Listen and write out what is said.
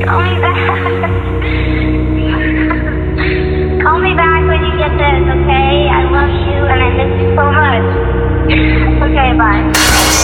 Call me back. Call me back when you get this, okay?